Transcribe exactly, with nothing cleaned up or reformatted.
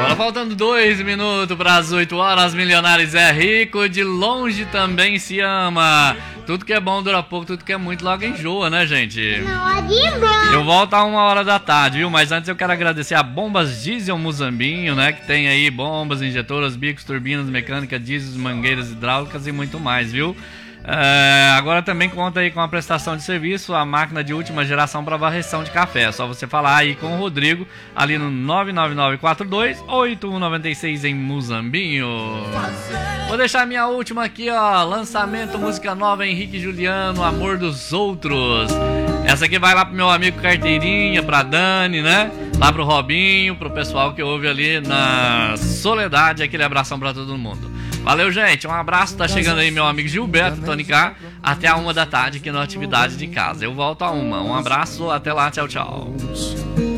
Agora faltando dois minutos para as oito horas, Milionários é rico, de longe também se ama. Tudo que é bom dura pouco, tudo que é muito logo enjoa, né, gente? Eu volto a uma hora da tarde, viu? Mas antes eu quero agradecer a Bombas Diesel Muzambinho, né? Que tem aí bombas, injetoras, bicos, turbinas, mecânica, diesels, mangueiras hidráulicas e muito mais, viu? É, agora também conta aí com a prestação de serviço, a máquina de última geração para varreção de café. É só você falar aí com o Rodrigo ali no nove nove nove quatro dois oito um nove seis em Muzambinho. Vou deixar minha última aqui, ó. Lançamento, música nova, Henrique e Juliano, Amor dos Outros. Essa aqui vai lá pro meu amigo Carteirinha, pra Dani, né? Lá pro Robinho, pro pessoal que ouve ali na Soledade. Aquele abração pra todo mundo. Valeu, gente. Um abraço. Tá chegando aí meu amigo Gilberto, Tony K. Até a uma da tarde aqui na atividade de casa. Eu volto a uma. Um abraço. Até lá. Tchau, tchau.